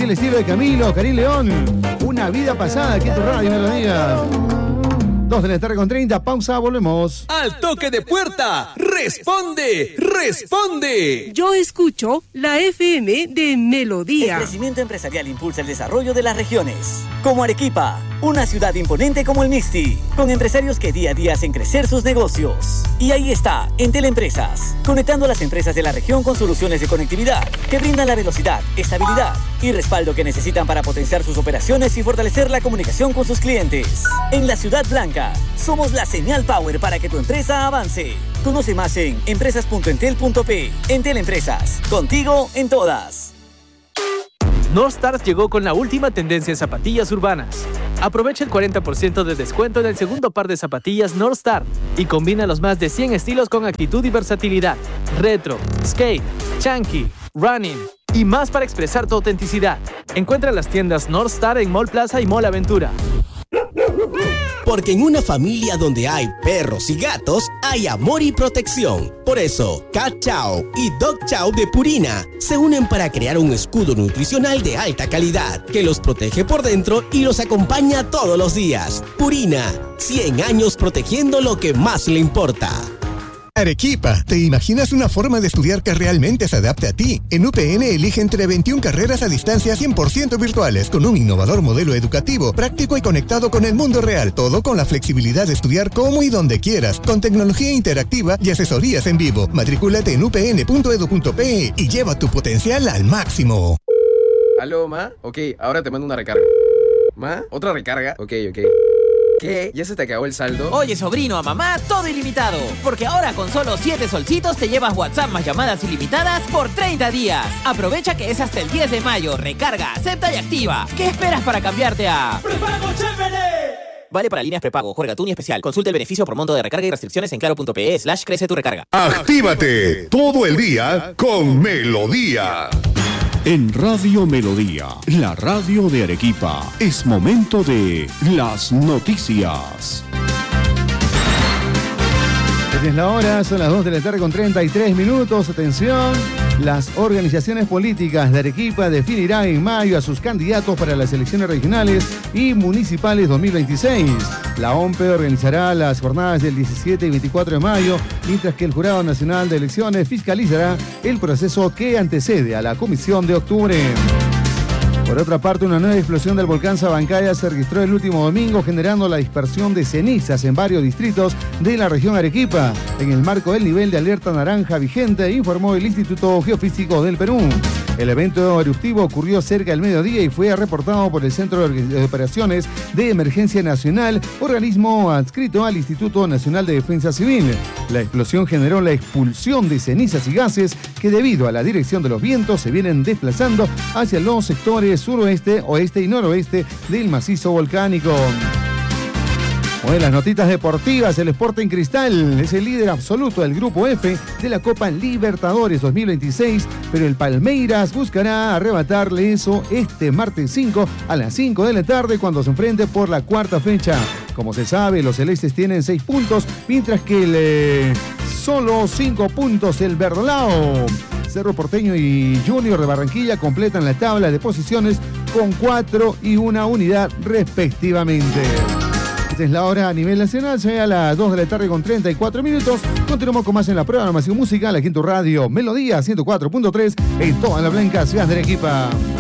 el estilo de Camilo, Karim León. Una vida pasada, aquí en tu radio Melodía. 2 de la tarde con 30, pausa, volvemos. Al toque de puerta, responde, responde. Yo escucho la FM de Melodía. El crecimiento empresarial impulsa el desarrollo de las regiones. Como Arequipa, una ciudad imponente como el Mixti, con empresarios que día a día hacen crecer sus negocios. Y ahí está, Entel Empresas, conectando a las empresas de la región con soluciones de conectividad que brindan la velocidad, estabilidad y respaldo que necesitan para potenciar sus operaciones y fortalecer la comunicación con sus clientes. En la Ciudad Blanca, somos la señal power para que tu empresa avance. Conoce más en empresas.entel.p. Entel Empresas, contigo en todas. Northstar llegó con la última tendencia en zapatillas urbanas. Aprovecha el 40% de descuento en el segundo par de zapatillas Northstar y combina los más de 100 estilos con actitud y versatilidad. Retro, skate, chunky, running y más para expresar tu autenticidad. Encuentra las tiendas Northstar en Mall Plaza y Mall Aventura. Porque en una familia donde hay perros y gatos, hay amor y protección. Por eso, Cat Chow y Dog Chow de Purina se unen para crear un escudo nutricional de alta calidad que los protege por dentro y los acompaña todos los días. Purina, 100 años protegiendo lo que más le importa. Arequipa, ¿te imaginas una forma de estudiar que realmente se adapte a ti? En UPN elige entre 21 carreras a distancia 100% virtuales, con un innovador modelo educativo, práctico y conectado con el mundo real. Todo con la flexibilidad de estudiar como y donde quieras, con tecnología interactiva y asesorías en vivo. Matrículate en upn.edu.pe y lleva tu potencial al máximo. Aló, ma. Ok, ahora te mando una recarga. Ma, otra recarga. Ok. ¿Qué? ¿Ya se te acabó el saldo? Oye, sobrino, a mamá, todo ilimitado. Porque ahora con solo 7 solcitos te llevas WhatsApp más llamadas ilimitadas por 30 días. Aprovecha que es hasta el 10 de mayo. Recarga, acepta y activa. ¿Qué esperas para cambiarte a Prepago Chévere? Vale para líneas prepago, Jorge Gatún y especial. Consulta el beneficio por monto de recarga y restricciones en claro.pe/crece tu recarga. Actívate todo el día con Melodía. En Radio Melodía, la radio de Arequipa, es momento de las noticias. Es la hora, son las 2 de la tarde con 33 minutos. Atención, las organizaciones políticas de Arequipa definirán en mayo a sus candidatos para las elecciones regionales y municipales 2026. La OMPE organizará las jornadas del 17 y 24 de mayo, mientras que el Jurado Nacional de Elecciones fiscalizará el proceso que antecede a la comisión de octubre. Por otra parte, una nueva explosión del volcán Sabancaya se registró el último domingo, generando la dispersión de cenizas en varios distritos de la región Arequipa, en el marco del nivel de alerta naranja vigente, informó el Instituto Geofísico del Perú. El evento eruptivo ocurrió cerca del mediodía y fue reportado por el Centro de Operaciones de Emergencia Nacional, organismo adscrito al Instituto Nacional de Defensa Civil. La explosión generó la expulsión de cenizas y gases que, debido a la dirección de los vientos, se vienen desplazando hacia los sectores suroeste, oeste y noroeste del macizo volcánico. Bueno, las notitas deportivas, el Sporting Cristal es el líder absoluto del Grupo F de la Copa Libertadores 2026, pero el Palmeiras buscará arrebatarle eso este martes 5 a las 5 de la tarde cuando se enfrente por la cuarta fecha. Como se sabe, los celestes tienen 6 puntos, mientras que solo 5 puntos el verdolao. Cerro Porteño y Junior de Barranquilla completan la tabla de posiciones con 4 y 1 unidad respectivamente. Esta es la hora a nivel nacional, se ve a las 2 de la tarde con 34 minutos. Continuamos con más en la programación musical aquí en tu radio Melodía 104.3 en toda la blanca ciudad de Arequipa.